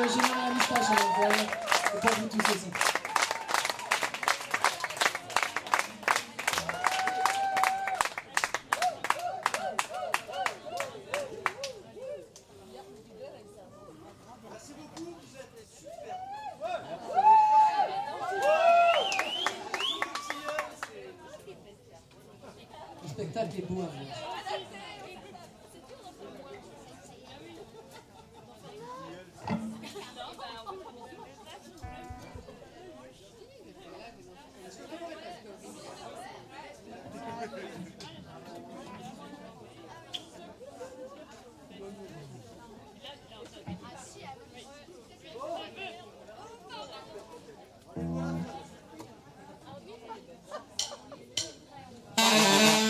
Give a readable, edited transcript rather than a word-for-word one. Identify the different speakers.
Speaker 1: j'ai mis un moustache à l'envers, et pour vous tous aussi.
Speaker 2: Merci beaucoup, vous êtes super.
Speaker 1: Le spectacle est beau à voir.
Speaker 2: Est-ce que